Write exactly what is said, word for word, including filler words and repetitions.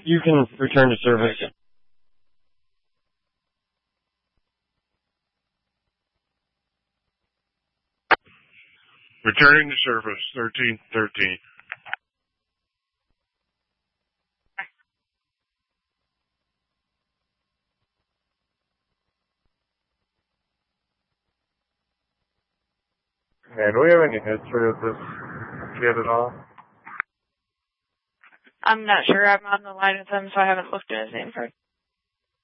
You can return to service. Returning to service, thirteen thirteen. And do we have any history of this kid at all? I'm not sure. I'm on the line with him, so I haven't looked at his name card.